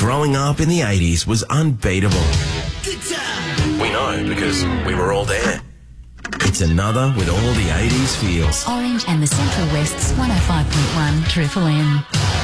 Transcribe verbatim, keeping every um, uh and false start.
growing up in the eighties was unbeatable. We know because we were all there. It's another with all the eighties feels. Orange and the Central West's one oh five point one Triple M.